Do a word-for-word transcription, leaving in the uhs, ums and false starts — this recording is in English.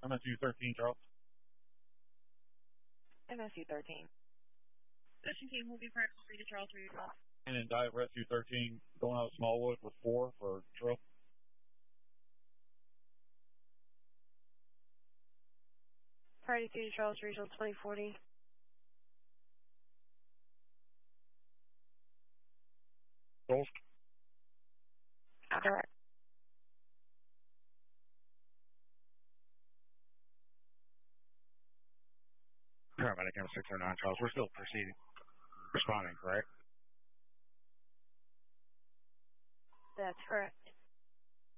M S U thirteen, Charles. M S U thirteen. Ocean King will be practice for you, Charles, for your call. And in Diet Rescue thirteen, going out of Smallwood with four for Trill. Priority two, Charles, regional twenty forty. Charles. Direct. Paramedic M six oh nine, Charles. We're still proceeding. Responding, correct? That's correct.